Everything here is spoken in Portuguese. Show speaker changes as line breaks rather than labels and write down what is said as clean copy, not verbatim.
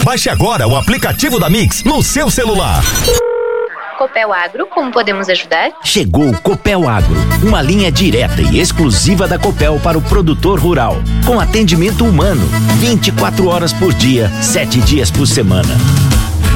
Baixe agora o aplicativo da Mix no seu celular.
Copel Agro, como podemos ajudar?
Chegou o Copel Agro, uma linha direta e exclusiva da Copel para o produtor rural, com atendimento humano, 24 horas por dia, 7 dias por semana.